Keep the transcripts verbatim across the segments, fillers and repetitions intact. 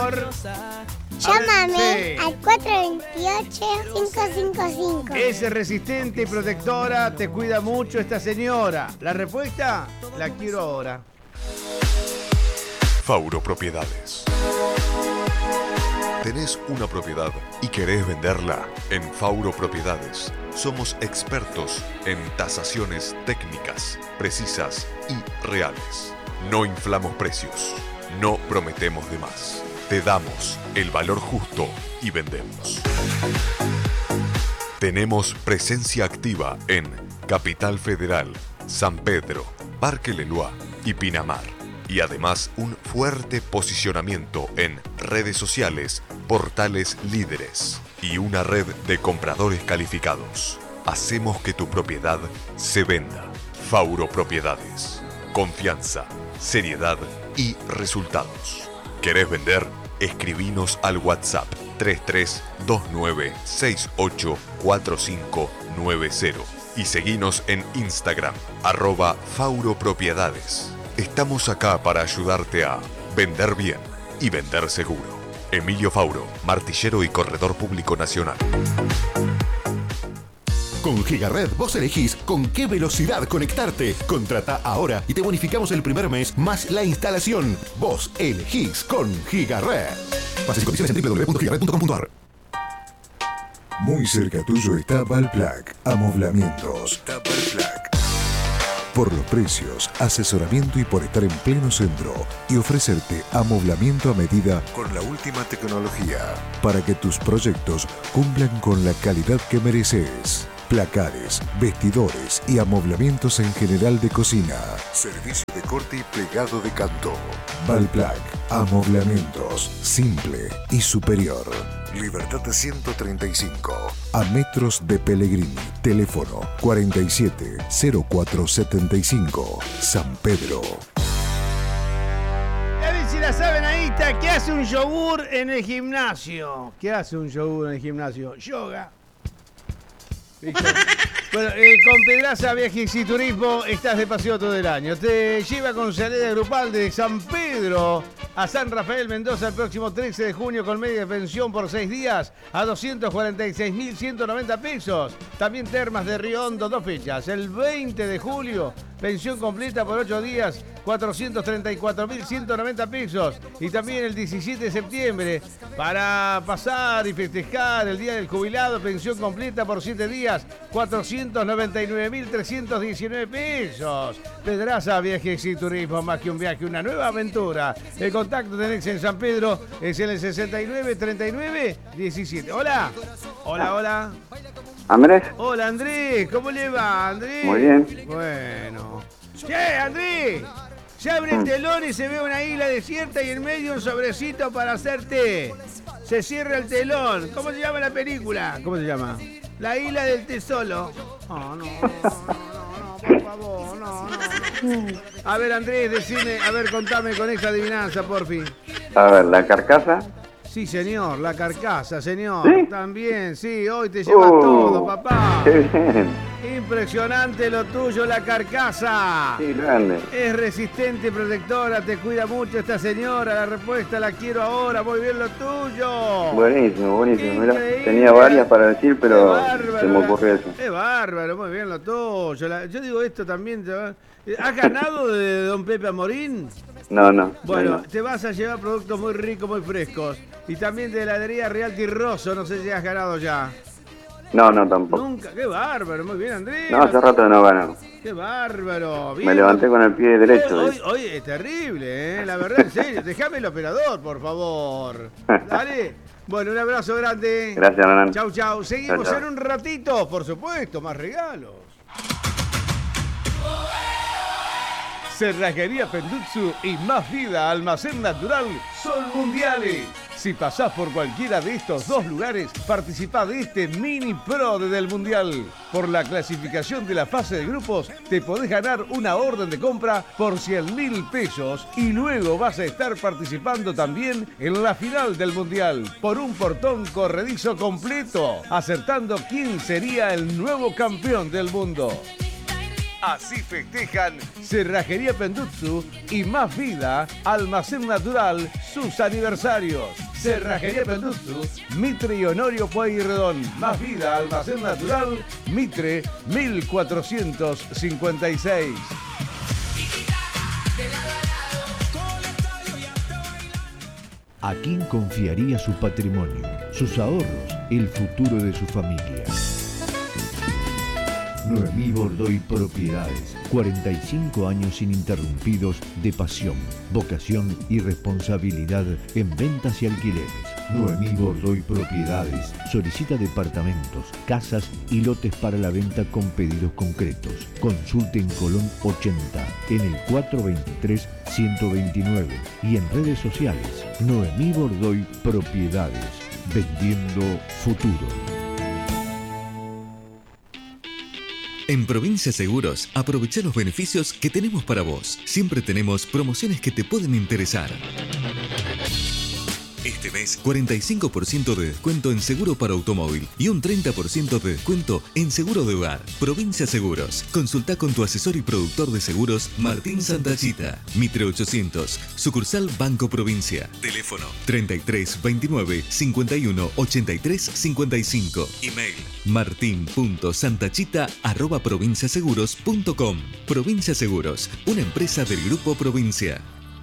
amor. Llámame Sí. al cuatro dos ocho, cinco cinco cinco. Es resistente y protectora, te cuida mucho esta señora. La respuesta la quiero ahora. Fauro Propiedades. ¿Tenés una propiedad y querés venderla? En Fauro Propiedades somos expertos en tasaciones técnicas, precisas y reales. No inflamos precios, no prometemos de más. Te damos el valor justo y vendemos. Tenemos presencia activa en Capital Federal, San Pedro, Parque Leloir y Pinamar. Y además un fuerte posicionamiento en redes sociales, portales líderes y una red de compradores calificados. Hacemos que tu propiedad se venda. Fauro Propiedades. Confianza, seriedad y resultados. ¿Querés vender? Escribinos al WhatsApp tres tres dos nueve seis ocho cuatro cinco nueve cero y seguinos en Instagram, arroba Fauro Propiedades. Estamos acá para ayudarte a vender bien y vender seguro. Emilio Fauro, martillero y corredor público nacional. Con Gigared vos elegís con qué velocidad conectarte. Contrata ahora y te bonificamos el primer mes más la instalación. Vos elegís con Gigared. Bases y condiciones en doble u doble u doble u punto gigared punto com punto a r. Muy cerca tuyo está Valplac, amoblamientos. Está Valplac. Por los precios, asesoramiento y por estar en pleno centro y ofrecerte amoblamiento a medida con la última tecnología para que tus proyectos cumplan con la calidad que mereces. Placares, vestidores y amoblamientos en general de cocina. Servicio de corte y plegado de canto. Valplac, amoblamientos, simple y superior. Libertad ciento treinta y cinco, a metros de Pellegrini. Teléfono cuarenta y siete cero cuatro setenta y cinco, San Pedro. A ver si la saben ahí, está. ¿Qué hace un yogur en el gimnasio? ¿Qué hace un yogur en el gimnasio? Yoga. ¿Viste? Bueno, eh, con Pedraza Viajes y Turismo estás de paseo todo el año. Te lleva con salida grupal de San Pedro a San Rafael Mendoza el próximo trece de junio con media pensión por seis días a doscientos cuarenta y seis mil ciento noventa pesos. También Termas de Río Hondo, dos fechas. El veinte de julio, pensión completa por ocho días, cuatrocientos treinta y cuatro mil ciento noventa pesos. Y también el diecisiete de septiembre, para pasar y festejar el Día del Jubilado, pensión completa por siete días, cuatrocientos noventa y nueve mil trescientos diecinueve pesos. Pedraza Viajes y Turismo, más que un viaje, una nueva aventura. El contacto tenés en San Pedro es en el sesenta y nueve treinta y nueve diecisiete. Hola. Hola, hola. Andrés. Hola, Andrés. ¿Cómo le va, Andrés? Muy bien. Bueno. Che, Andrés. Se abre el telón y se ve una isla desierta y en medio un sobrecito para hacer té. Se cierra el telón. ¿Cómo se llama la película? ¿Cómo se llama? La isla del té solo. Oh, no, no, no, no, no, por favor, no, no. A ver, Andrés, decime, a ver, contame con esta adivinanza, porfi. A ver, la carcasa. Sí, señor, la carcasa, señor. ¿Sí? También, sí, hoy te llevas Uh, todo, papá. Qué bien. Impresionante lo tuyo, la carcasa. Sí, grande. Es resistente, protectora, te cuida mucho esta señora. La respuesta la quiero ahora, muy bien lo tuyo. Buenísimo, buenísimo. Mirá, Increíble. tenía varias para decir, pero Qué bárbaro, se me ocurrió eso. Es bárbaro, muy bien lo tuyo. La- yo digo esto también. ¿te- ¿Has ganado de Don Pepe Amorín? No, no. Bueno, no. te vas a llevar productos muy ricos, muy frescos. Y también de heladería Real Tirroso, no sé si has ganado ya. No, no, tampoco. Nunca, qué bárbaro, muy bien, Andrés. No, hace rato no ganó. Qué bárbaro. Me bien. levanté con el pie derecho. Hoy, ¿ves? hoy, hoy es terrible, ¿eh? La verdad, en serio. Déjame el operador, por favor. Dale. Bueno, un abrazo grande. Gracias, Hernán. Chau, chau. Seguimos Chau, chau. en un ratito, por supuesto, más regalos. Cerrajería Pendutsu y Más Vida Almacén Natural son mundiales. Si pasás por cualquiera de estos dos lugares, participá de este mini pro del Mundial. Por la clasificación de la fase de grupos, te podés ganar una orden de compra por cien mil pesos y luego vas a estar participando también en la final del Mundial por un portón corredizo completo, acertando quién sería el nuevo campeón del mundo. Así festejan Cerrajería Pendutsu y Más Vida, Almacén Natural, sus aniversarios. Cerrajería Pendutsu, Mitre y Honorio Pueyrredón. Más Vida, Almacén Natural, Mitre mil cuatrocientos cincuenta y seis. ¿A quién confiaría su patrimonio, sus ahorros, el futuro de su familia? Noemí Bordoy Propiedades. cuarenta y cinco años ininterrumpidos de pasión, vocación y responsabilidad en ventas y alquileres. Noemí Bordoy Propiedades solicita departamentos, casas y lotes para la venta con pedidos concretos. Consulte en Colón ochenta, en el cuatrocientos veintitrés, ciento veintinueve y en redes sociales. Noemí Bordoy Propiedades, vendiendo futuro. En Provincia Seguros, aprovecha los beneficios que tenemos para vos. Siempre tenemos promociones que te pueden interesar. Este mes, cuarenta y cinco por ciento de descuento en seguro para automóvil y un treinta por ciento de descuento en seguro de hogar. Provincia Seguros. Consulta con tu asesor y productor de seguros, Martín Santachita. Mitre ochocientos, sucursal Banco Provincia. Teléfono treinta y tres veintinueve cincuenta y uno ochenta y tres cincuenta y cinco. Email martin punto santachita arroba provinciaseguros punto com. Provincia Seguros, una empresa del Grupo Provincia.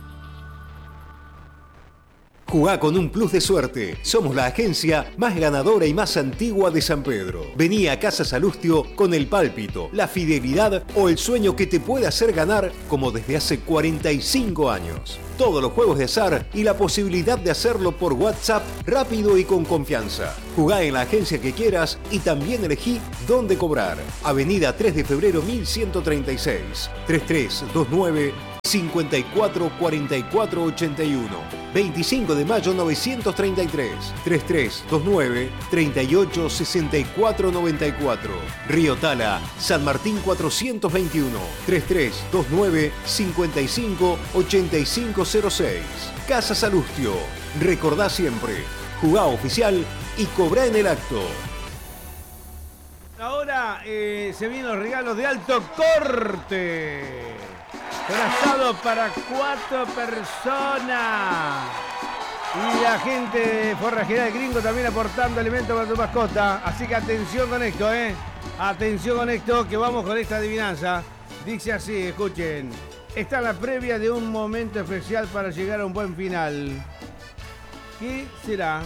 Jugá con un plus de suerte. Somos la agencia más ganadora y más antigua de San Pedro. Vení a Casa Salustio con el pálpito, la fidelidad o el sueño que te puede hacer ganar como desde hace cuarenta y cinco años. Todos los juegos de azar y la posibilidad de hacerlo por WhatsApp rápido y con confianza. Jugá en la agencia que quieras y también elegí dónde cobrar. Avenida tres de febrero mil ciento treinta y seis, treinta y tres veintinueve cincuenta y cuatro cuarenta y cuatro ochenta y uno. veinticinco de mayo novecientos treinta y tres, treinta y tres veintinueve treinta y ocho sesenta y cuatro noventa y cuatro. Río Tala, San Martín cuatrocientos veintiuno, treinta y tres veintinueve cincuenta y cinco ochenta y cinco cero seis. Casa Salustio. Recordá siempre, jugá oficial y cobrá en el acto. Ahora eh, se vienen los regalos de alto corte. Trazado para cuatro personas. Y la gente de Forrajería del Gringo también aportando alimentos para tu mascota. Así que atención con esto, ¿eh? Atención con esto, que vamos con esta adivinanza. Dice así, escuchen. Está la previa de un momento especial para llegar a un buen final. ¿Qué será?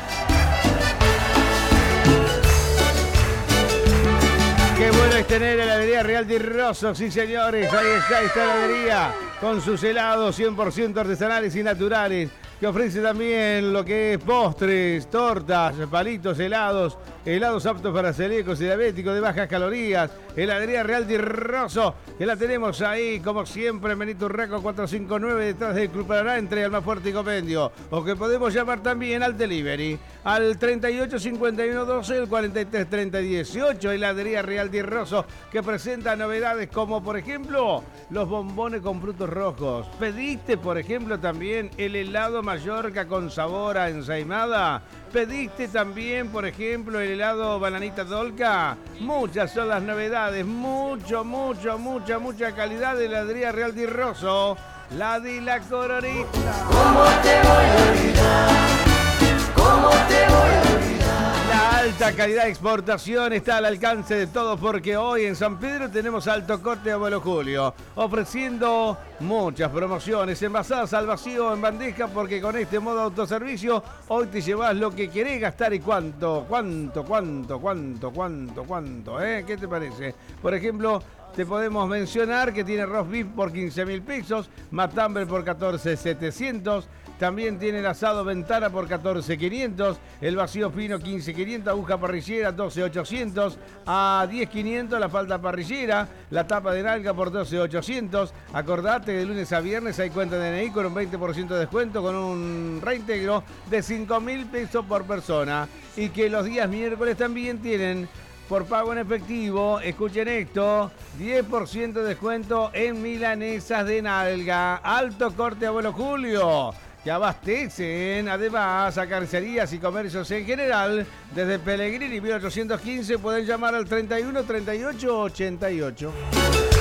Qué bueno es tener heladería Real Di Rosso, sí señores, ahí está esta heladería con sus helados cien por ciento artesanales y naturales, que ofrece también lo que es postres, tortas, palitos, helados, helados aptos para celíacos y diabéticos de bajas calorías. Heladería Real Di Rosso, que la tenemos ahí, como siempre, en Benito Urraco cuatrocientos cincuenta y nueve, detrás del Club Paraná, entre Almafuerte y Compendio. O que podemos llamar también al delivery, al treinta y ocho cincuenta y uno doce, el cuarenta y tres treinta dieciocho. Heladería Real Di Rosso, que presenta novedades como, por ejemplo, los bombones con frutos rojos. ¿Pediste, por ejemplo, también el helado Mallorca con sabor a ensaimada? ¿Pediste también, por ejemplo, el helado bananita dolca? Muchas son las novedades, mucho, mucho, mucha, mucha calidad de heladería Real Di Rosso, la de la Coronita. ¿Cómo te voy a olvidar? ¿Cómo te voy a olvidar? La alta calidad de exportación está al alcance de todos, porque hoy en San Pedro tenemos Alto Corte de Abuelo Julio, ofreciendo muchas promociones, envasadas al vacío en bandeja, porque con este modo autoservicio hoy te llevas lo que querés gastar y cuánto, cuánto, cuánto, cuánto, cuánto, cuánto, ¿eh? ¿Qué te parece? Por ejemplo, te podemos mencionar que tiene roast beef por quince mil pesos, matambre por catorce mil setecientos, también tiene el asado Ventana por catorce mil quinientos, el vacío fino quince mil quinientos, aguja parrillera doce mil ochocientos, a diez mil quinientos la falda parrillera, la tapa de nalga por doce mil ochocientos. Acordate, de lunes a viernes hay cuenta de D N I con un veinte por ciento de descuento, con un reintegro de cinco mil pesos por persona, y que los días miércoles también tienen por pago en efectivo, escuchen esto, diez por ciento de descuento en milanesas de nalga. Alto Corte Abuelo Julio, que abastecen además a carnicerías y comercios en general. Desde Pellegrini mil ochocientos quince pueden llamar al treinta y uno treinta y ocho ochenta y ocho.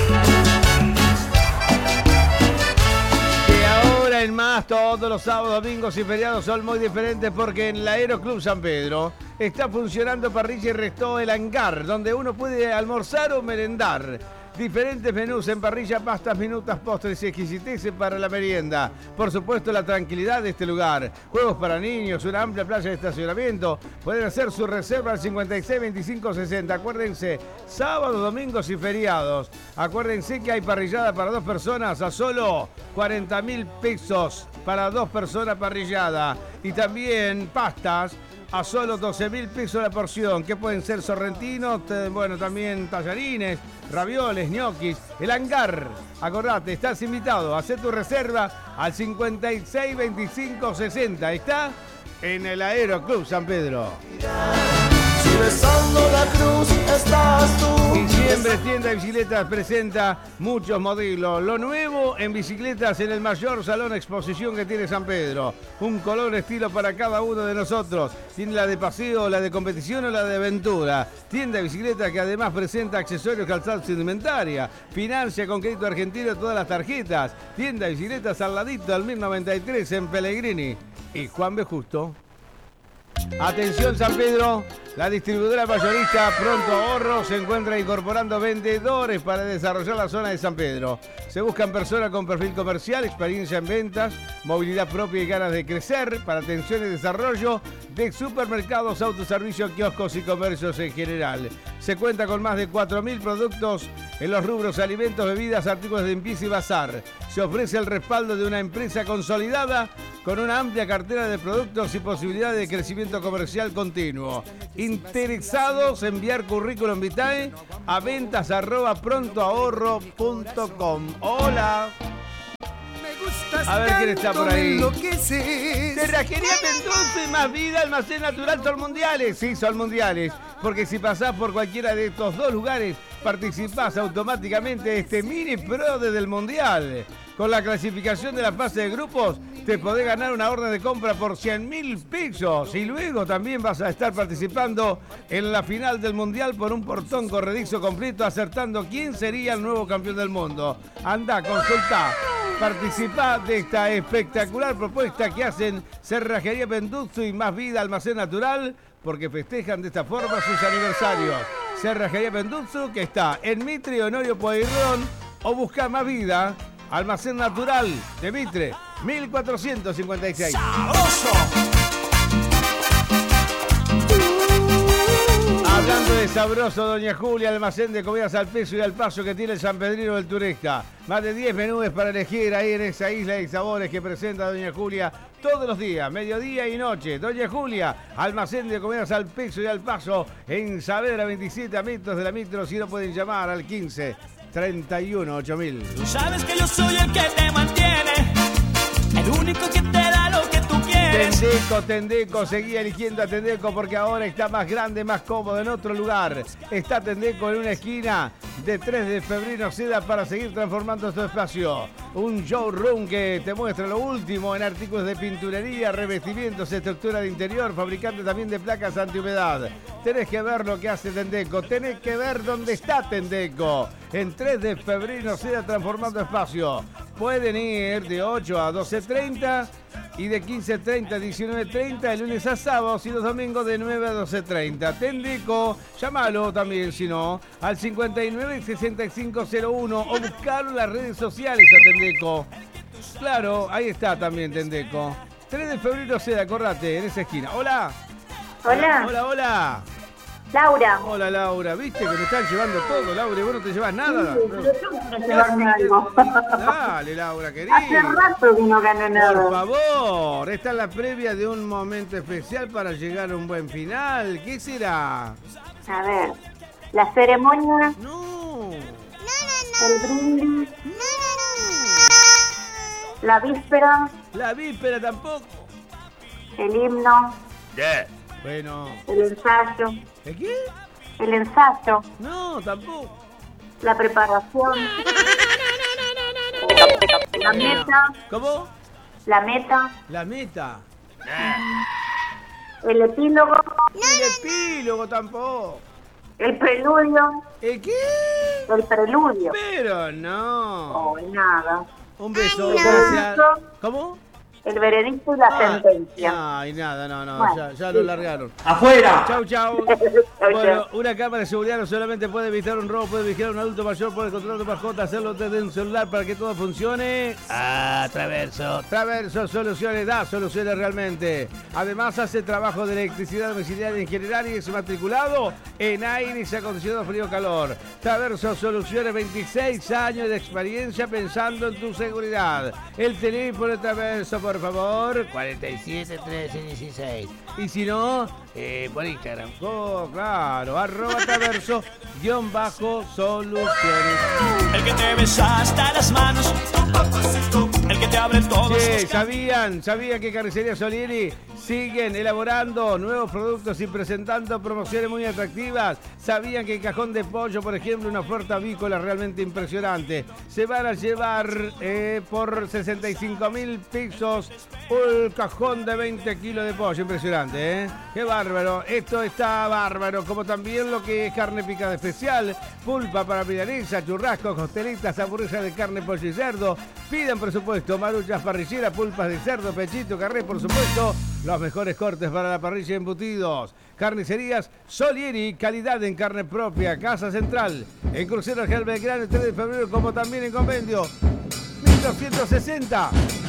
De ahora en más, todos los sábados, domingos y feriados son muy diferentes porque en el Aeroclub San Pedro está funcionando parrilla y restó El Hangar, donde uno puede almorzar o merendar. Diferentes menús en parrilla, pastas, minutas, postres y exquisiteces para la merienda. Por supuesto, la tranquilidad de este lugar. Juegos para niños, una amplia playa de estacionamiento. Pueden hacer su reserva al cincuenta y seis veinticinco sesenta. Acuérdense, sábados, domingos y feriados. Acuérdense que hay parrillada para dos personas a solo cuarenta mil pesos para dos personas parrillada. Y también pastas a solo doce mil pesos la porción, que pueden ser sorrentinos, bueno, también tallarines, ravioles, ñoquis. El Hangar, acordate, estás invitado a hacer tu reserva al cincuenta y seis veinticinco sesenta. Está en el Aeroclub San Pedro. Si besando la cruz estás tú. Diciembre Tienda de Bicicletas presenta muchos modelos. Lo nuevo en bicicletas en el mayor salón de exposición que tiene San Pedro. Un color estilo para cada uno de nosotros. Tiene la de paseo, la de competición o la de aventura. Tienda de bicicletas que además presenta accesorios, calzados y indumentaria. Financia con crédito argentino todas las tarjetas. Tienda de bicicletas al ladito del mil noventa y tres en Pellegrini y Juan B. Justo. Atención San Pedro, la distribuidora mayorista Pronto Ahorro se encuentra incorporando vendedores para desarrollar la zona de San Pedro. Se buscan personas con perfil comercial, experiencia en ventas, movilidad propia y ganas de crecer para atención y desarrollo de supermercados, autoservicios, kioscos y comercios en general. Se cuenta con más de cuatro mil productos en los rubros alimentos, bebidas, artículos de limpieza y bazar. Se ofrece el respaldo de una empresa consolidada con una amplia cartera de productos y posibilidad de crecimiento comercial continuo. Interesados, enviar currículum vitae a ventas arroba prontoahorro punto com. Hola. A ver quién está por ahí. Cerrajería Penduce, Más Vida, Almacén Natural, Sol Mundiales. Sí, Sol Mundiales. Porque si pasás por cualquiera de estos dos lugares, participás automáticamente de este mini pro del Mundial. Con la clasificación de la fase de grupos, te podés ganar una orden de compra por cien mil pesos. Y luego también vas a estar participando en la final del Mundial por un portón corredizo completo, acertando quién sería el nuevo campeón del mundo. Andá, consultá, participá de esta espectacular propuesta que hacen Cerrajería Penduce y Más Vida, Almacén Natural, porque festejan de esta forma sus aniversarios. Cerrajería Penduce, que está en Mitre y Honorio Pueyrredón, o buscá Más Vida, Almacén Natural de Mitre, mil cuatrocientos cincuenta y seis. Hablando de sabroso, Doña Julia, almacén de comidas al peso y al paso que tiene el San Pedrino del Turista. Más de diez menús para elegir ahí en esa isla de sabores que presenta Doña Julia todos los días, mediodía y noche. Doña Julia, almacén de comidas al peso y al paso en Saavedra, veintisiete a metros de la Mitro. Si no, pueden llamar al quince treinta y uno ocho mil. Tú sabes que yo soy el que te mantiene, el único que te da lo que tú quieres. Tendeco, Tendeco, seguí eligiendo a Tendeco porque ahora está más grande, más cómodo en otro lugar. Está Tendeco en una esquina de tres de febrero Seda para seguir transformando tu espacio. Un showroom que te muestra lo último en artículos de pinturería, revestimientos, estructura de interior, fabricante también de placas antihumedad. Tenés que ver lo que hace Tendeco, tenés que ver dónde está Tendeco. En tres de febrero Seda transformando espacio. Pueden ir de ocho a doce treinta y de quince treinta a diecinueve treinta, de lunes a sábados y los domingos de nueve a doce treinta. Tendeco, llámalo también si no, al cincuenta y nueve sesenta y cinco cero uno o buscarlo en las redes sociales a Tendeco. Claro, ahí está también Tendeco. tres de febrero Seda, acordate, en esa esquina. Hola. Hola. Hola, hola. Laura. Hola, Laura. ¿Viste que me están llevando todo, Laura? ¿Y vos no te llevas nada? Sí, pero tengo que llevarme algo. Dale, Laura, querida. Hace rato que no gano nada. Por favor, esta es la previa de un momento especial para llegar a un buen final. ¿Qué será? A ver, la ceremonia. No. El brindis. La víspera. La víspera tampoco. El himno. Yeah. Bueno. El ensayo. ¿El qué? El ensayo. No, tampoco. La preparación. La meta. ¿Cómo? La meta. La meta. El epílogo. El epílogo tampoco. El preludio. ¿El qué? El preludio. Pero no. Oh, nada. Un beso, Ay, no. gracias. ¿Cómo? El veredicto y la Ah, sentencia. Ay, nada, no, no, Bueno, ya, ya lo largaron. ¡Afuera! Chau, chau. Bueno, una cámara de seguridad no solamente puede evitar un robo, puede vigilar a un adulto mayor, puede controlar a tu mascota, hacerlo desde un celular para que todo funcione. Ah, Traverso. Traverso Soluciones da soluciones realmente. Además, hace trabajo de electricidad domiciliaria en general y es matriculado en aire y acondicionado frío-calor. Traverso Soluciones, veintiséis años de experiencia pensando en tu seguridad. El teléfono de Traverso, por favor, cuarenta y siete, trece, dieciséis. Y si no, eh, por Instagram. Oh, claro, arroba Traverso, guión bajo soluciones. El que te besa hasta las manos, el que te abre todos Sí, los sabían, sabían que Carnicería Solieri siguen elaborando nuevos productos y presentando promociones muy atractivas. Sabían que el cajón de pollo, por ejemplo, una oferta avícola realmente impresionante. Se van a llevar eh, por sesenta y cinco mil pesos un cajón de veinte kilos de pollo. Impresionante, ¿eh? ¡Qué bárbaro! Esto está bárbaro, como también lo que es carne picada especial, pulpa para milanesa, churrascos, costelitas, hamburguesas de carne, pollo y cerdo. Pidan presupuesto, maruchas parrilleras, pulpas de cerdo, pechito, carré, por supuesto. Los mejores cortes para la parrilla, embutidos. Carnicerías Solieri, calidad en carne propia. Casa Central, en Crucero Argel Belgrano, el tres de febrero, como también en Convenio. mil doscientos sesenta.